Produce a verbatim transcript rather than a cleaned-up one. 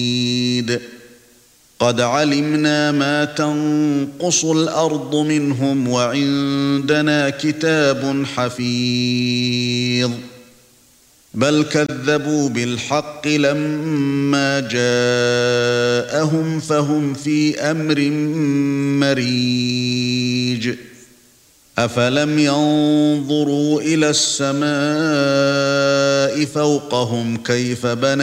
قد علمنا ما تنقص الأرض منهم وعندنا كتاب حفيظ بل كذبوا بالحق لما جاءهم فهم في أمر مريج أفلم ينظروا إلى السماء فوقهم كيف بنيناها